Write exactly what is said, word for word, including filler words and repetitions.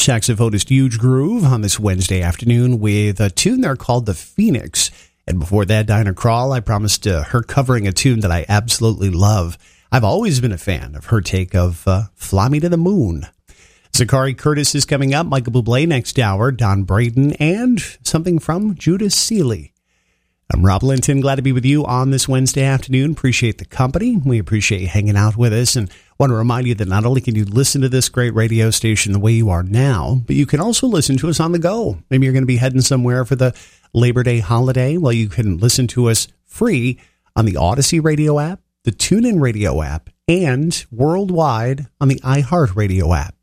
saxophonist Huge Groove on this Wednesday afternoon with a tune there called The Phoenix. And before that, Dinah Krall, I promised uh, her covering a tune that I absolutely love. I've always been a fan of her take of uh, Fly Me to the Moon. Zachary Curtis is coming up, Michael Bublé next hour, Don Braden, and something from Judas Seeley. I'm Rob Linton, glad to be with you on this Wednesday afternoon. Appreciate the company. We appreciate you hanging out with us, and want to remind you that not only can you listen to this great radio station the way you are now, but you can also listen to us on the go. Maybe you're going to be heading somewhere for the Labor Day holiday. Well, you can listen to us free on the Odyssey radio app, the TuneIn radio app, and worldwide on the iHeart radio app.